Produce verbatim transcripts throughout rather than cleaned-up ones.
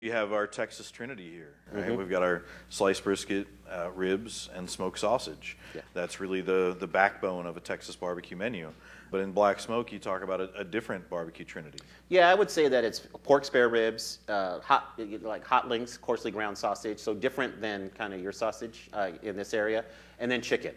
You have our Texas Trinity here, right? Mm-hmm. We've got our sliced brisket, uh, ribs, and smoked sausage. Yeah. That's really the, the backbone of a Texas barbecue menu. But in Black Smoke, you talk about a, a different barbecue trinity. Yeah, I would say that it's pork spare ribs, uh, hot like hot links, coarsely ground sausage, so different than kind of your sausage uh, in this area, and then chicken.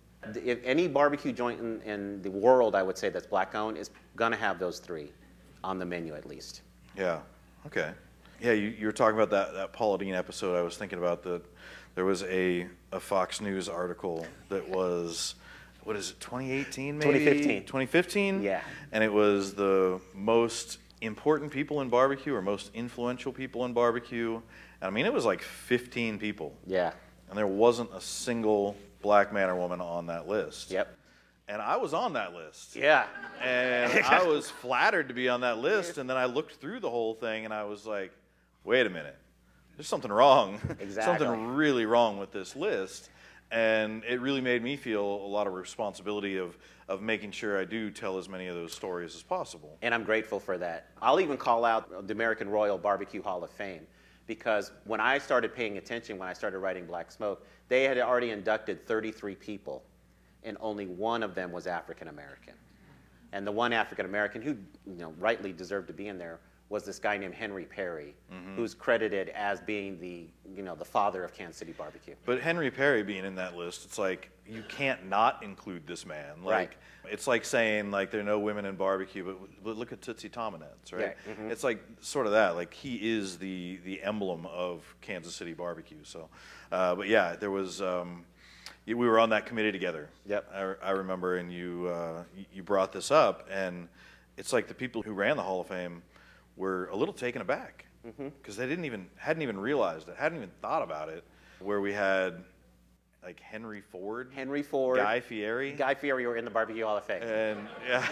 If any barbecue joint in, in the world, I would say that's black owned, is gonna have those three on the menu at least. Yeah. Okay. Yeah, you, you were talking about that, that Paula Deen episode. I was thinking about that. There was a, a Fox News article that was, what is it, twenty eighteen maybe? twenty fifteen. twenty fifteen? Yeah. And it was the most important people in barbecue or most influential people in barbecue. And I mean, it was like fifteen people. Yeah. And there wasn't a single black man or woman on that list. Yep. And I was on that list. Yeah. And I was flattered to be on that list. And then I looked through the whole thing and I was like, wait a minute, there's something wrong. Exactly. Something really wrong with this list. And it really made me feel a lot of responsibility of, of making sure I do tell as many of those stories as possible. And I'm grateful for that. I'll even call out the American Royal Barbecue Hall of Fame, because when I started paying attention, when I started writing Black Smoke, they had already inducted thirty-three people, and only one of them was African American. And the one African American who, you know, rightly deserved to be in there was this guy named Henry Perry, mm-hmm. who's credited as being the, you know, the father of Kansas City barbecue. But Henry Perry being in that list, it's like you can't not include this man. Like Right. It's like saying like there are no women in barbecue, but, but look at Tootsie Tominets, right? Yeah, mm-hmm. It's like sort of that. Like he is the the emblem of Kansas City barbecue. So, uh, but yeah, there was. Um, we were on that committee together. Yep. I, I remember, and you uh, you brought this up, and it's like the people who ran the Hall of Fame were a little taken aback because mm-hmm. they didn't even hadn't even realized it, hadn't even thought about it. Where we had like Henry Ford, Henry Ford, Guy Fieri, Guy Fieri were in the Barbecue Hall of Fame. and yeah,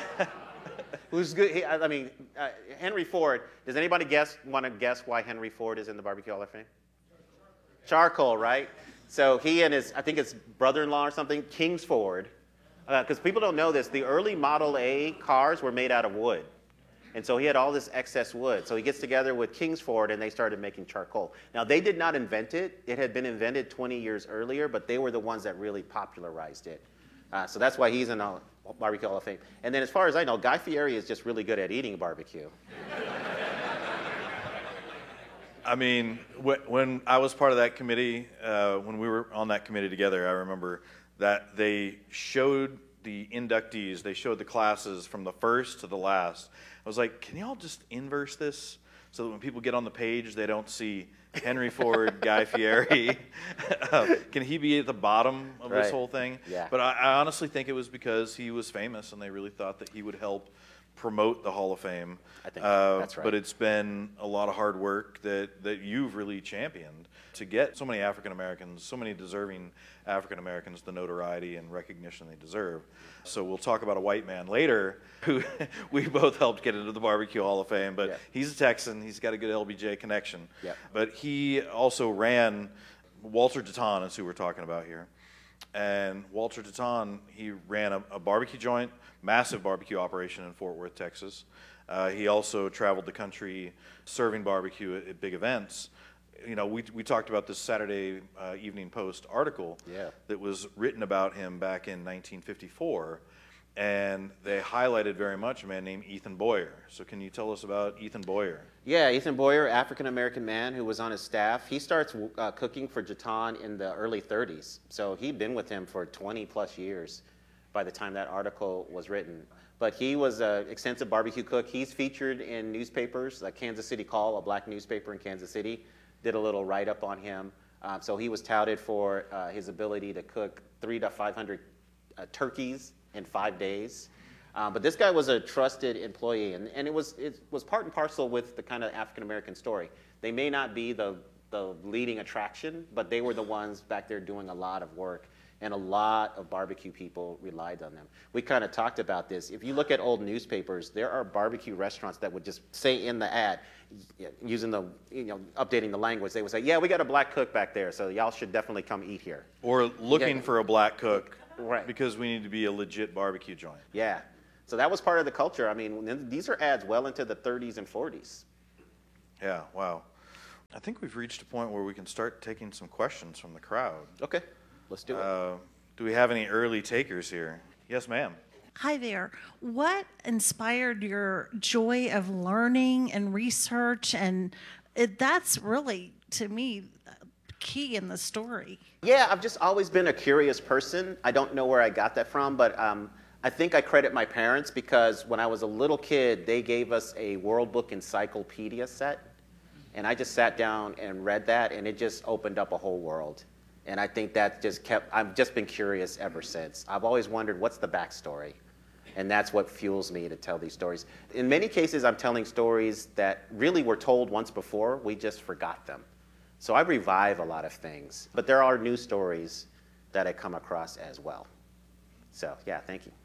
Who's good? He, I mean, uh, Henry Ford. Does anybody guess? Want to guess why Henry Ford is in the Barbecue Hall of Fame? Charcoal, right? So he and his, I think his brother-in-law or something, Kings Ford, because uh, people don't know this. The early Model A cars were made out of wood. And so he had all this excess wood. So he gets together with Kingsford and they started making charcoal. Now, they did not invent it. It had been invented twenty years earlier, but they were the ones that really popularized it. Uh, so that's why he's in the Barbecue Hall of Fame. And then as far as I know, Guy Fieri is just really good at eating barbecue. I mean, wh- when I was part of that committee, uh, when we were on that committee together, I remember that they showed the inductees, they showed the classes from the first to the last. I was like, can y'all just inverse this so that when people get on the page, they don't see Henry Ford, Guy Fieri? uh, can he be at the bottom of Right. this whole thing? Yeah. But I, I honestly think it was because he was famous and they really thought that he would help promote the Hall of Fame. I think uh, that's right. But it's been a lot of hard work that, that you've really championed to get so many African Americans, so many deserving African Americans the notoriety and recognition they deserve. So we'll talk about a white man later who we both helped get into the Barbecue Hall of Fame, but Yeah. he's a Texan. He's got a good L B J connection. Yeah. But he also ran, Walter Deton is who we're talking about here. And Walter Deton, he ran a, a barbecue joint, massive barbecue operation in Fort Worth, Texas. Uh, he also traveled the country serving barbecue at, at big events. You know, we we talked about this Saturday uh, Evening Post article Yeah. that was written about him back in nineteen fifty-four, and they highlighted very much a man named Ethan Boyer. So can you tell us about Ethan Boyer? Yeah, Ethan Boyer, African-American man who was on his staff. He starts uh, cooking for Jaton in the early thirties. So he'd been with him for twenty plus years by the time that article was written. But he was an extensive barbecue cook. He's featured in newspapers, like Kansas City Call, a black newspaper in Kansas City, did a little write-up on him. Uh, so he was touted for uh, his ability to cook three to five hundred uh, turkeys in five days. Uh, but this guy was a trusted employee, and, and it was it was part and parcel with the kind of African American story. They may not be the the leading attraction, but they were the ones back there doing a lot of work, and a lot of barbecue people relied on them. We kind of talked about this. If you look at old newspapers, there are barbecue restaurants that would just say in the ad, using the, you know, updating the language, they would say, yeah, we got a black cook back there, so y'all should definitely come eat here. Or looking Yeah. for a black cook Right. because we need to be a legit barbecue joint. Yeah. So that was part of the culture. I mean, these are ads well into the thirties and forties. Yeah, wow. I think we've reached a point where we can start taking some questions from the crowd. Okay, let's do it. Uh, do we have any early takers here? Yes, ma'am. Hi there. What inspired your joy of learning and research? And it, that's really, to me, key in the story. Yeah, I've just always been a curious person. I don't know where I got that from, but um, I think I credit my parents because when I was a little kid, they gave us a World Book Encyclopedia set. And I just sat down and read that, and it just opened up a whole world. And I think that just kept, I've just been curious ever since. I've always wondered, what's the backstory? And that's what fuels me to tell these stories. In many cases, I'm telling stories that really were told once before, we just forgot them. So I revive a lot of things. But there are new stories that I come across as well. So, yeah, thank you.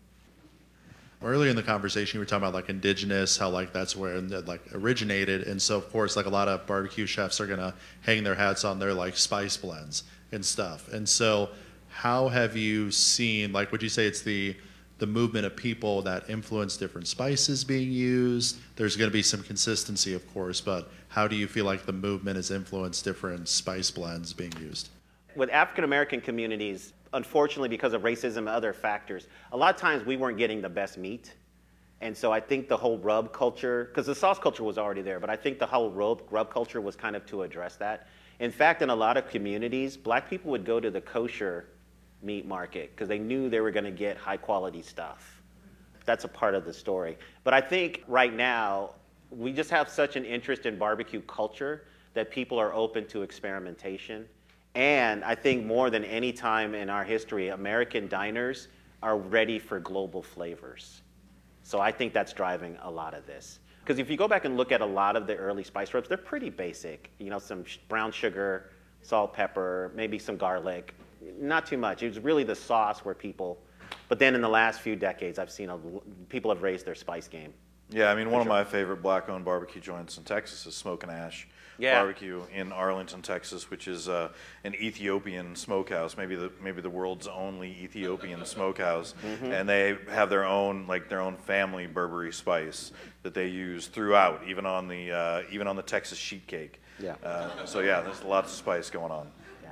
Earlier in the conversation, you were talking about like indigenous, how like that's where it like originated, and so of course like a lot of barbecue chefs are gonna hang their hats on their like spice blends and stuff. And so, how have you seen, like, would you say it's the the movement of people that influence different spices being used? There's going to be some consistency, of course, but how do you feel like the movement has influenced different spice blends being used? With African American communities, unfortunately, because of racism and other factors, a lot of times we weren't getting the best meat. And so I think the whole rub culture, because the sauce culture was already there, but I think the whole rub, rub culture was kind of to address that. In fact, in a lot of communities, black people would go to the kosher meat market because they knew they were going to get high quality stuff. That's a part of the story. But I think right now, we just have such an interest in barbecue culture that people are open to experimentation. And I think more than any time in our history, American diners are ready for global flavors. So I think that's driving a lot of this. Because if you go back and look at a lot of the early spice rubs, they're pretty basic. You know, some sh- brown sugar, salt, pepper, maybe some garlic. Not too much. It was really the sauce where people, but then in the last few decades, I've seen a, people have raised their spice game. Yeah, I mean, one sure. of my favorite black-owned barbecue joints in Texas is Smoke and Ash Yeah. Barbecue in Arlington, Texas, which is uh, an Ethiopian smokehouse, maybe the maybe the world's only Ethiopian smokehouse, Mm-hmm. and they have their own like their own family Burberry spice that they use throughout, even on the uh, even on the Texas sheet cake. Yeah. Uh, so yeah, there's lots of spice going on. Yeah.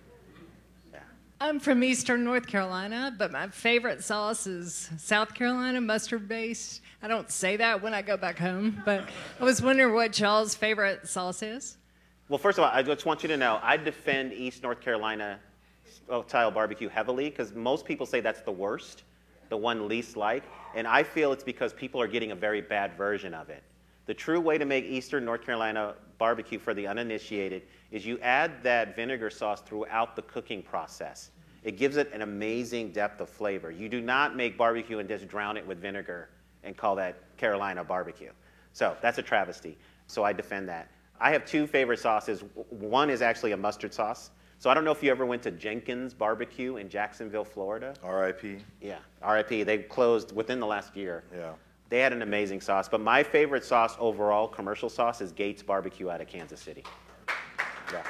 Yeah. I'm from Eastern North Carolina, but my favorite sauce is South Carolina mustard-based. I don't say that when I go back home, but I was wondering what y'all's favorite sauce is. Well, first of all, I just want you to know I defend East North Carolina style barbecue heavily because most people say that's the worst, the one least like, and I feel it's because people are getting a very bad version of it. The true way to make Eastern North Carolina barbecue for the uninitiated is you add that vinegar sauce throughout the cooking process. It gives it an amazing depth of flavor. You do not make barbecue and just drown it with vinegar and call that Carolina barbecue. So that's a travesty. So I defend that. I have two favorite sauces. One is actually a mustard sauce. So I don't know if you ever went to Jenkins Barbecue in Jacksonville, Florida. R I P Yeah, R I P. They closed within the last year. Yeah. They had an amazing sauce. But my favorite sauce overall, commercial sauce, is Gates Barbecue out of Kansas City. Yeah.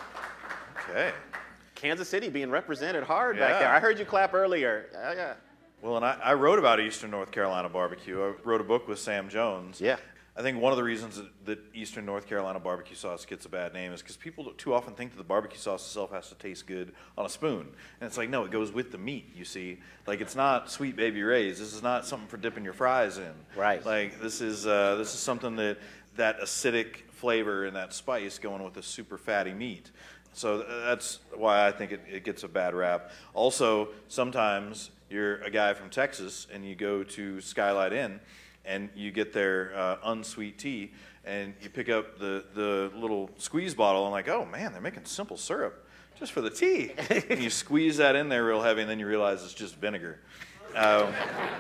Okay. Kansas City being represented hard Yeah. back there. I heard you clap earlier. Uh, yeah. Well, and I, I wrote about Eastern North Carolina barbecue. I wrote a book with Sam Jones. Yeah. I think one of the reasons that, that Eastern North Carolina barbecue sauce gets a bad name is because people too often think that the barbecue sauce itself has to taste good on a spoon. And it's like, no, it goes with the meat, you see. Like, it's not Sweet Baby Ray's. This is not something for dipping your fries in. Right. Like, this is, uh, this is something that, that acidic flavor and that spice going with a super fatty meat. So that's why I think it, it gets a bad rap. Also, sometimes you're a guy from Texas and you go to Skylight Inn and you get their uh, unsweet tea and you pick up the, the little squeeze bottle and like, oh man, they're making simple syrup just for the tea. And you squeeze that in there real heavy and then you realize it's just vinegar. Um,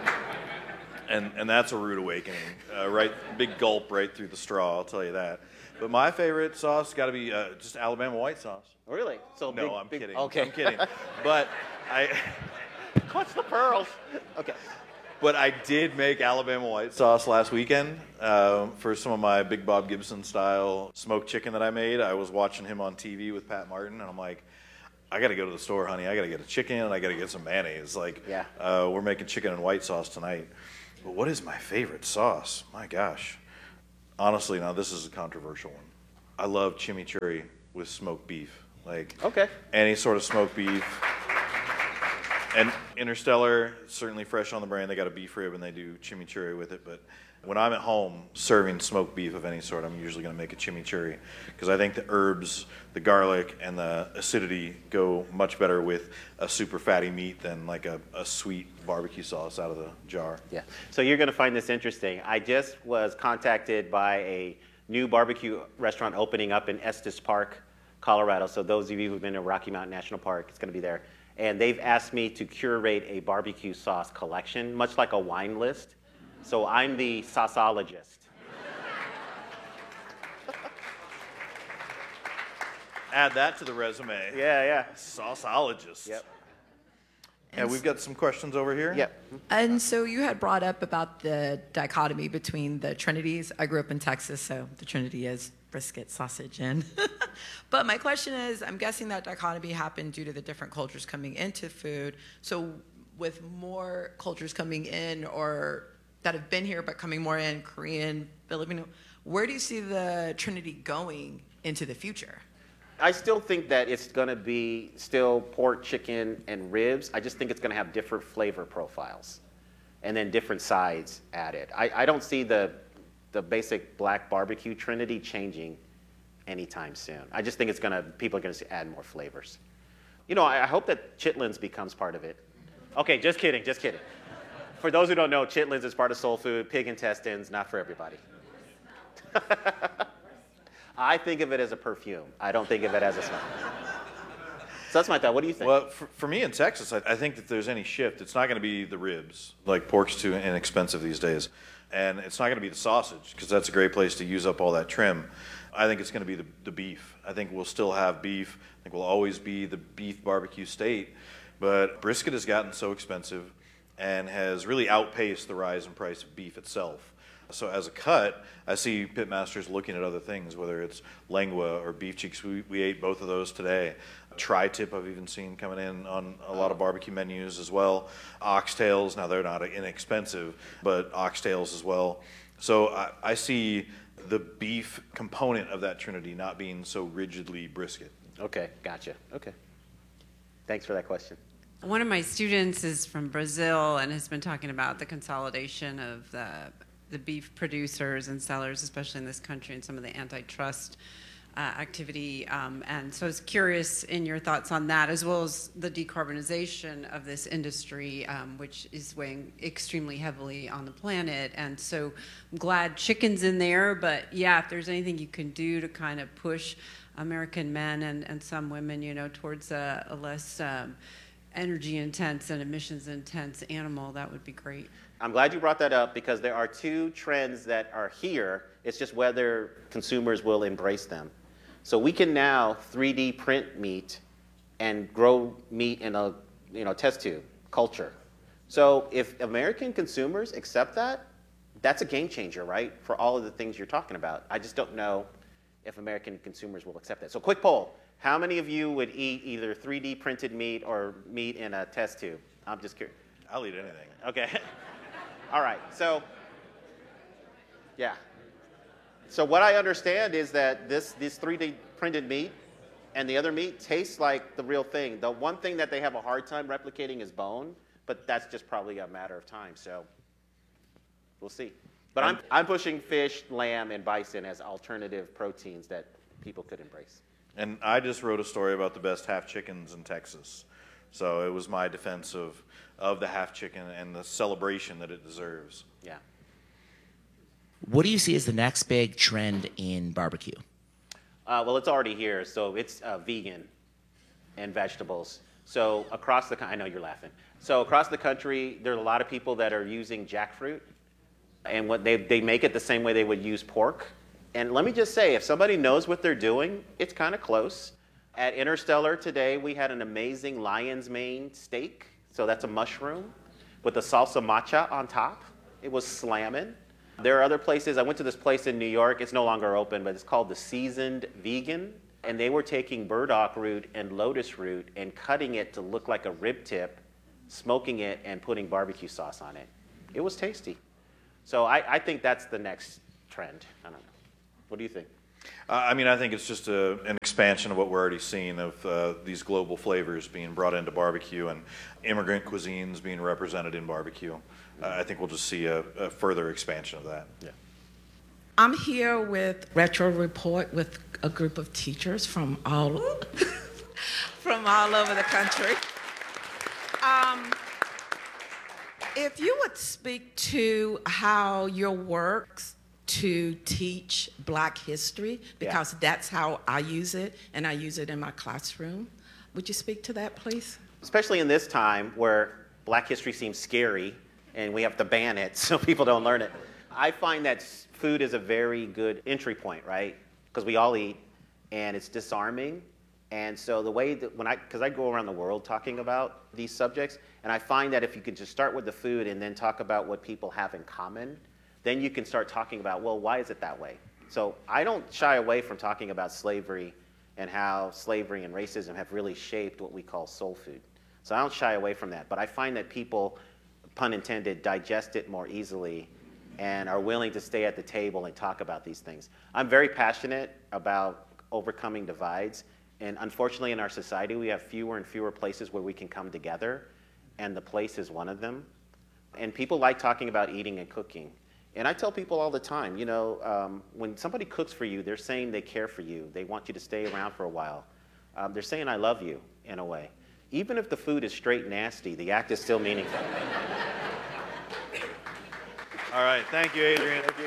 and, and that's a rude awakening. Uh, right, big gulp right through the straw, I'll tell you that. But my favorite sauce got to be uh, just Alabama white sauce. Really? So No, big, I'm big, kidding. Okay. I'm kidding. But I, Clutch the pearls. Okay. but I did make Alabama white sauce last weekend uh, for some of my Big Bob Gibson style smoked chicken that I made. I was watching him on T V with Pat Martin, and I'm like, I got to go to the store, honey. I got to get a chicken, and I got to get some mayonnaise. Like, Yeah. uh, we're making chicken and white sauce tonight. But what is my favorite sauce? My gosh. Honestly, now this is a controversial one. I love chimichurri with smoked beef. Like Okay. any sort of smoked beef. And Interstellar, certainly fresh on the brain. They got a beef rib and they do chimichurri with it. But when I'm at home serving smoked beef of any sort, I'm usually going to make a chimichurri because I think the herbs, the garlic, and the acidity go much better with a super fatty meat than like a, a sweet barbecue sauce out of the jar. Yeah. So you're going to find this interesting. I just was contacted by a new barbecue restaurant opening up in Estes Park, Colorado. So those of you who've been to Rocky Mountain National Park, it's going to be there. And they've asked me to curate a barbecue sauce collection, much like a wine list. So I'm the sauceologist. Add that to the resume. Yeah, yeah. Sauceologist. Yep. Yeah, we've got some questions over here. Yep. And so you had brought up about the dichotomy between the Trinities. I grew up in Texas, so the Trinity is brisket, sausage, and. But my question is, I'm guessing that dichotomy happened due to the different cultures coming into food. So with more cultures coming in, or that have been here but coming more in, Korean, Filipino, where do you see the Trinity going into the future? I still think that it's going to be still pork, chicken, and ribs. I just think it's going to have different flavor profiles and then different sides added. I, I don't see the, the basic black barbecue Trinity changing anytime soon. I just think it's going to, people are going to add more flavors. You know, I, I hope that chitlins becomes part of it. Okay, just kidding, just kidding. For those who don't know, chitlins is part of soul food, pig intestines, not for everybody. I think of it as a perfume. I don't think of it as a smell. So that's my thought. What do you think? Well, for, for me in Texas, I, I think that there's any shift, it's not going to be the ribs. Like pork's too inexpensive these days. And it's not going to be the sausage because that's a great place to use up all that trim. I think it's going to be the, the beef. I think we'll still have beef. I think we'll always be the beef barbecue state. But brisket has gotten so expensive and has really outpaced the rise in price of beef itself. So as a cut, I see pitmasters looking at other things, whether it's lengua or beef cheeks. We, we ate both of those today. Tri-tip I've even seen coming in on a lot of barbecue menus as well. Oxtails, now they're not inexpensive, but oxtails as well. So I, I see the beef component of that trinity not being so rigidly brisket. Okay, gotcha. Okay. Thanks for that question. One of my students is from Brazil and has been talking about the consolidation of the the beef producers and sellers, especially in this country, and some of the antitrust uh, activity. Um, and so I was curious in your thoughts on that, as well as the decarbonization of this industry, um, which is weighing extremely heavily on the planet. And so I'm glad chicken's in there, but yeah, if there's anything you can do to kind of push American men and, and some women, you know, towards a, a less um, energy intense and emissions intense animal, that would be great. I'm glad you brought that up because there are two trends that are here. It's just whether consumers will embrace them. So we can now three D print meat and grow meat in a you know test tube culture. So if American consumers accept that, that's a game changer, right? For all of the things you're talking about. I just don't know if American consumers will accept that. So quick poll. How many of you would eat either three D printed meat or meat in a test tube? I'm just curious. I'll eat anything. Okay. All right. So, yeah. So what I understand is that this this three D printed meat and the other meat tastes like the real thing. The one thing that they have a hard time replicating is bone, but that's just probably a matter of time. So we'll see. But I'm I'm pushing fish, lamb, and bison as alternative proteins that people could embrace. And I just wrote a story about the best half chickens in Texas. So it was my defense of, of the half chicken and the celebration that it deserves. Yeah. What do you see as the next big trend in barbecue? Uh, well, it's already here. So it's uh, vegan and vegetables. So across the, I know you're laughing. So across the country, there are a lot of people that are using jackfruit, and what they they make it the same way they would use pork. And let me just say, if somebody knows what they're doing, it's kind of close. At Interstellar today, we had an amazing lion's mane steak. So that's a mushroom with the salsa matcha on top. It was slamming. There are other places. I went to this place in New York. It's no longer open, but it's called the Seasoned Vegan. And they were taking burdock root and lotus root and cutting it to look like a rib tip, smoking it, and putting barbecue sauce on it. It was tasty. So I, I think that's the next trend. I don't know. What do you think? Uh, I mean, I think it's just a, an expansion of what we're already seeing of uh, these global flavors being brought into barbecue and immigrant cuisines being represented in barbecue. Uh, I think we'll just see a, a further expansion of that. Yeah. I'm here with Retro Report with a group of teachers from all from all over the country. Um, if you would speak to how your works to teach Black history, because yeah. that's how I use it, and I use it in my classroom. Would you speak to that, please? Especially in this time where Black history seems scary and we have to ban it so people don't learn it. I find that food is a very good entry point, right? Because we all eat, and it's disarming. And so the way that when I, because I go around the world talking about these subjects, and I find that if you could just start with the food and then talk about what people have in common, then you can start talking about, well, why is it that way? So I don't shy away from talking about slavery and how slavery and racism have really shaped what we call soul food. So I don't shy away from that. But I find that people, pun intended, digest it more easily and are willing to stay at the table and talk about these things. I'm very passionate about overcoming divides. And unfortunately, in our society, we have fewer and fewer places where we can come together. And the place is one of them. And people like talking about eating and cooking. And I tell people all the time, you know, um, when somebody cooks for you, they're saying they care for you. They want you to stay around for a while. Um, they're saying, I love you, in a way. Even if the food is straight nasty, the act is still meaningful. All right. Thank you, Adrian. Thank you.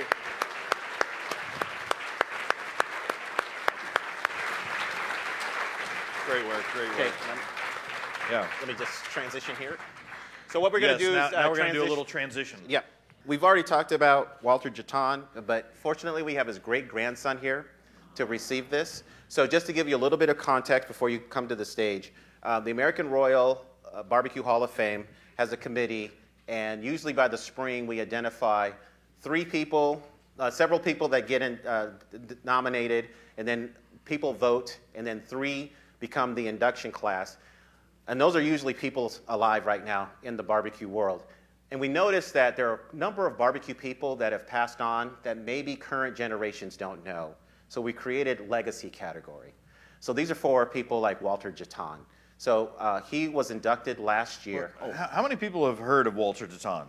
Great work. Great work. Okay, yeah. Let me just transition here. So what we're going to yes, do now, is uh, now we're going to do a transition- little transition. Yeah. We've already talked about Walter Jeton, but fortunately we have his great-grandson here to receive this. So just to give you a little bit of context before you come to the stage, uh, the American Royal uh, Barbecue Hall of Fame has a committee, and usually by the spring we identify three people, uh, several people that get in, uh, d- nominated, and then people vote, and then three become the induction class. And those are usually people alive right now in the barbecue world. And we noticed that there are a number of barbecue people that have passed on that maybe current generations don't know. So we created legacy category. So these are for people like Walter Jeton. So uh, he was inducted last year. Well, oh. How many people have heard of Walter Jeton?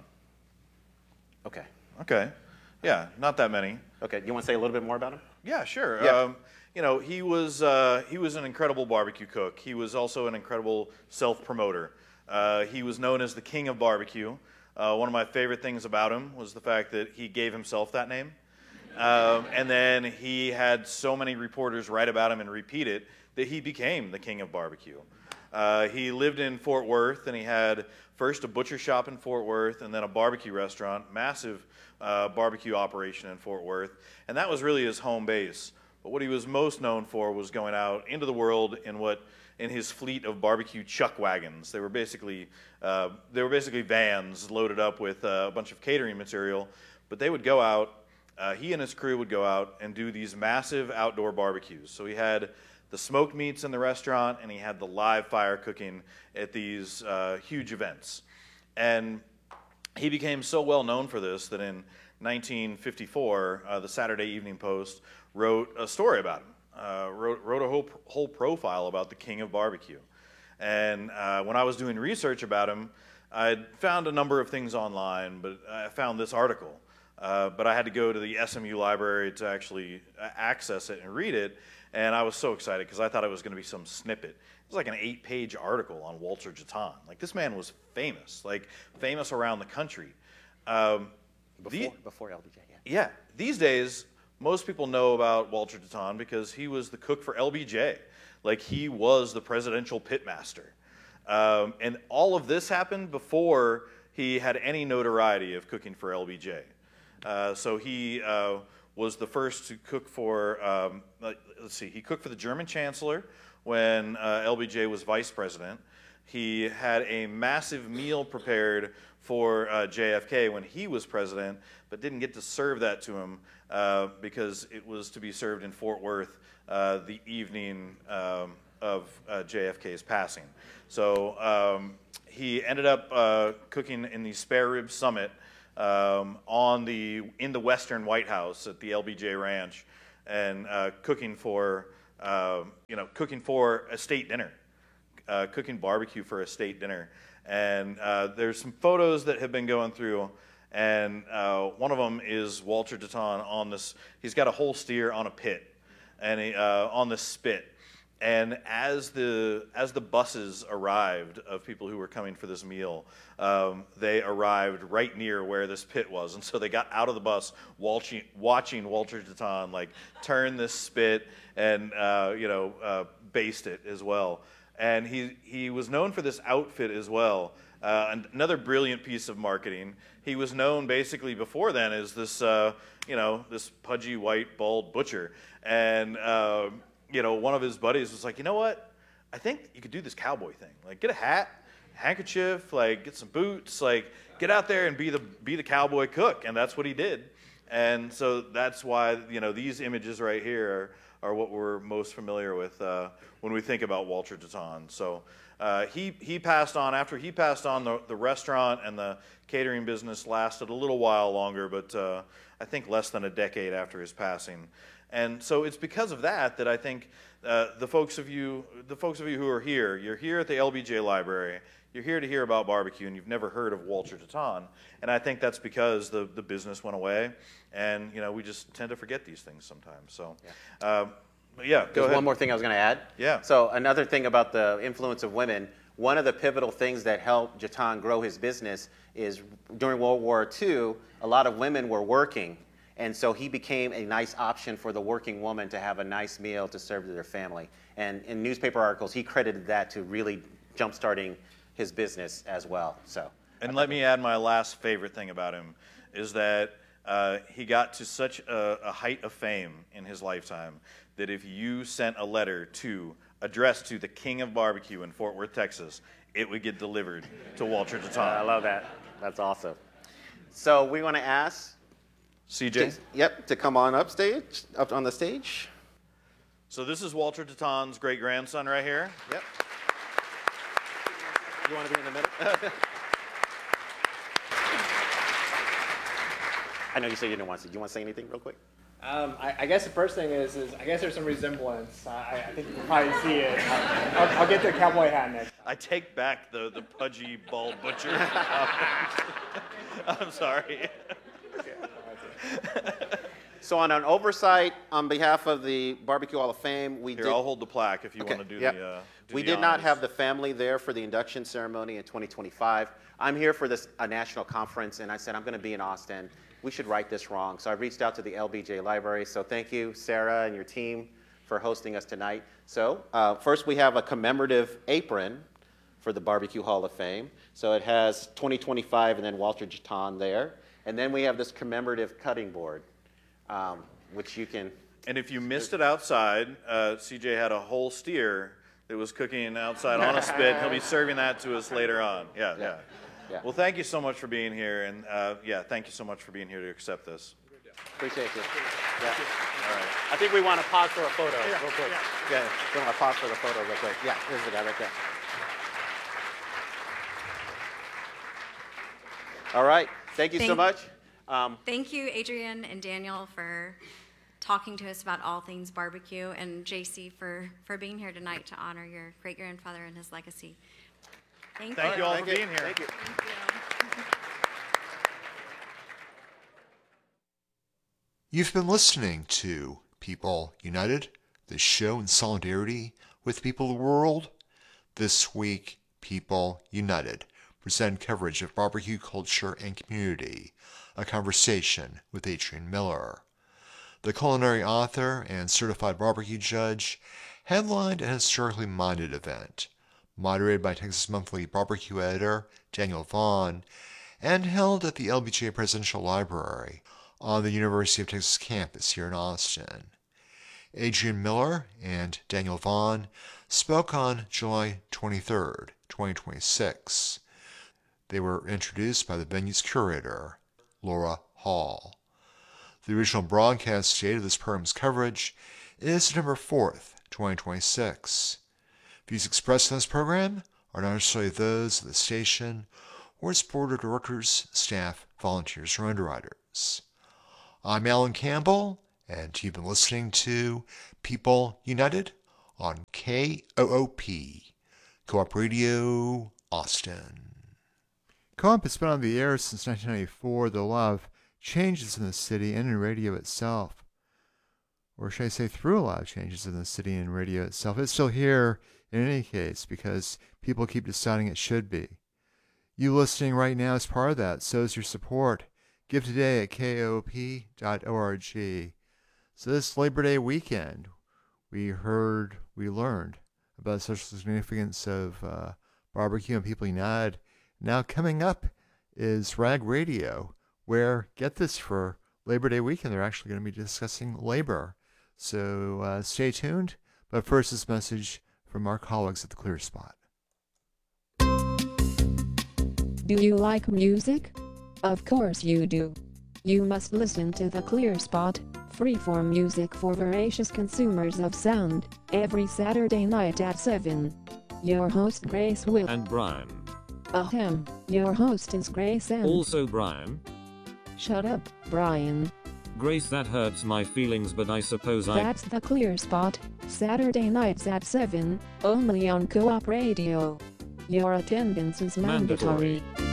Okay. Okay. Yeah, not that many. Okay. You want to say a little bit more about him? Yeah, sure. Yeah. Um, you know, he was uh, he was an incredible barbecue cook. He was also an incredible self-promoter. Uh, he was known as the King of Barbecue. Uh, one of my favorite things about him was the fact that he gave himself that name. Um, and then he had so many reporters write about him and repeat it that he became the King of Barbecue. Uh, he lived in Fort Worth, and he had first a butcher shop in Fort Worth and then a barbecue restaurant, massive uh, barbecue operation in Fort Worth. And that was really his home base. But what he was most known for was going out into the world in what in his fleet of barbecue chuck wagons. They were basically uh, they were basically vans loaded up with uh, a bunch of catering material. But they would go out. Uh, he and his crew would go out and do these massive outdoor barbecues. So he had the smoked meats in the restaurant, and he had the live fire cooking at these uh, huge events. And he became so well known for this that in nineteen fifty-four, uh, the Saturday Evening Post wrote a story about him. Uh, wrote, wrote a whole, whole profile about the King of Barbecue. And uh, when I was doing research about him, I found a number of things online, but I found this article. Uh, but I had to go to the S M U library to actually access it and read it, and I was so excited because I thought it was going to be some snippet. It was like an eight-page article on Walter Jeton. Like, this man was famous, like famous around the country. Um, Before, the, before L B J, yeah. Yeah. These days, most people know about Walter Jeton because he was the cook for L B J. Like, he was the presidential pitmaster. Um, and all of this happened before he had any notoriety of cooking for L B J. Uh, so he uh, was the first to cook for, um, let's see, he cooked for the German Chancellor when uh, L B J was vice president. He had a massive meal prepared for uh, J F K when he was president, but didn't get to serve that to him uh, because it was to be served in Fort Worth uh, the evening um, of uh, J F K's passing. So um, he ended up uh, cooking in the Spare Rib Summit um, on the in the Western White House at the L B J Ranch and uh, cooking for, uh, you know, cooking for a state dinner, uh, cooking barbecue for a state dinner. And uh, there's some photos that have been going through, and uh, one of them is Walter Ditton on this. He's got a whole steer on a pit, and he, uh, on this spit. And as the as the buses arrived of people who were coming for this meal, um, they arrived right near where this pit was, and so they got out of the bus watching watching Walter Ditton like turn this spit and uh, you know uh, baste it as well. And he he was known for this outfit as well. Uh, and another brilliant piece of marketing. He was known basically before then as this uh, you know this pudgy white bald butcher, and uh, you know, one of his buddies was like, you know what? I think you could do this cowboy thing. Like, get a hat, handkerchief, like, get some boots, like, get out there and be the be the cowboy cook. And that's what he did. And so that's why, you know, these images right here are, are what we're most familiar with uh, when we think about Walter Ditton. So uh, he he passed on. After he passed on, the, the restaurant and the catering business lasted a little while longer, but uh, I think less than a decade after his passing. And so it's because of that that I think uh, the folks of you, the folks of you who are here, you're here at the L B J Library. You're here to hear about barbecue, and you've never heard of Walter Ditton. And I think that's because the, the business went away, and you know we just tend to forget these things sometimes. So, yeah, uh, but yeah go There's ahead. one more thing I was going to add. Yeah. So another thing about the influence of women. One of the pivotal things that helped Ditton grow his business is during World War Two, a lot of women were working. And so he became a nice option for the working woman to have a nice meal to serve to their family. And in newspaper articles, he credited that to really jump-starting his business as well. So, and let me add my last favorite thing about him is that uh, he got to such a, a height of fame in his lifetime that if you sent a letter to addressed to the King of Barbecue in Fort Worth, Texas, it would get delivered to Walter Ditton. I love that. That's awesome. So we want to ask C J? To, yep, to come on up stage, up on the stage. So this is Walter Ditton's great-grandson right here. Yep. You want to be in the middle? I know you said you didn't want to. Do you want to say anything real quick? Um, I, I guess the first thing is, is I guess there's some resemblance. I, I think you can probably see it. I'll, I'll get the cowboy hat next. I take back the, the pudgy, bald butcher. I'm sorry. So on an oversight on behalf of the Barbecue Hall of Fame, we Here, did... I'll hold the plaque if you okay, want to do yep. the uh, do We the did not honors. have the family there for the induction ceremony in twenty twenty-five. I'm here for this a national conference, and I said I'm going to be in Austin. We should right this wrong. So I reached out to the L B J Library. So thank you, Sarah, and your team for hosting us tonight. So uh, first we have a commemorative apron for the Barbecue Hall of Fame. So it has twenty twenty-five and then Walter Ditton there. And then we have this commemorative cutting board, um, which you can... And if you missed it outside, uh, C J had a whole steer that was cooking outside on a spit. He'll be serving that to us later on. Yeah, yeah. Yeah. Yeah. Well, thank you so much for being here. And uh, yeah, thank you so much for being here to accept this. Appreciate you. Yeah. All right. I think we want to pause for a photo Yeah, real quick. yeah. Yeah, we want to pause for the photo real quick. Yeah, here's the guy right there. All right. Thank you so Thank- much. Um, Thank you, Adrian and Daniel, for talking to us about all things barbecue, and J C for, for being here tonight to honor your great-grandfather and his legacy. Thank, Thank you. you all thank for you. being here. Thank you. You've been listening to People United, the show in solidarity with people of the world. This week, People United present coverage of barbecue culture and community, a conversation with Adrian Miller. The culinary author and certified barbecue judge headlined an historically minded event, moderated by Texas Monthly barbecue editor Daniel Vaughn, and held at the L B J Presidential Library on the University of Texas campus here in Austin. Adrian Miller and Daniel Vaughn spoke on July twenty-third, twenty twenty-six. They were introduced by the venue's curator, Laura Hall. The original broadcast date of this program's coverage is September fourth, twenty twenty-six. Views expressed in this program are not necessarily those of the station or its board of directors, staff, volunteers, or underwriters. I'm Alan Campbell, and you've been listening to People United on K O O P, Co-op Radio, Austin. Co-op has been on the air since nineteen ninety-four, though a lot of changes in the city and in radio itself. Or should I say through a lot of changes in the city and radio itself. It's still here in any case because people keep deciding it should be. You listening right now is part of that. So is your support. Give today at K O O P dot org. So this Labor Day weekend, we heard, we learned about the social significance of uh, barbecue and People United. Now coming up is Rag Radio, where, get this, for Labor Day weekend, they're actually going to be discussing labor. So uh, stay tuned. But first, this message from our colleagues at the Clear Spot. Do you like music? Of course you do. You must listen to the Clear Spot, freeform music for voracious consumers of sound, every Saturday night at seven. Your host Grace Will. And Brian. Ahem, your host is Grace and... Also Brian. Shut up, Brian. Grace, that hurts my feelings, but I suppose I... That's the Clear Spot, Saturday nights at seven, only on Co-op Radio. Your attendance is mandatory. mandatory.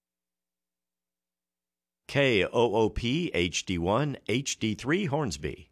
K O O P H D one H D three Hornsby.